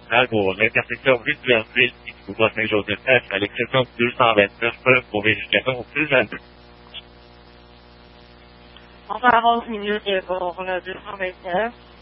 Talbot, l'intersection rue de Verville, Boulevard Saint-Joseph-F, à l'exception de 229, preuve pour vérification au plus jamais. On va avoir 11 minutes pour le 229.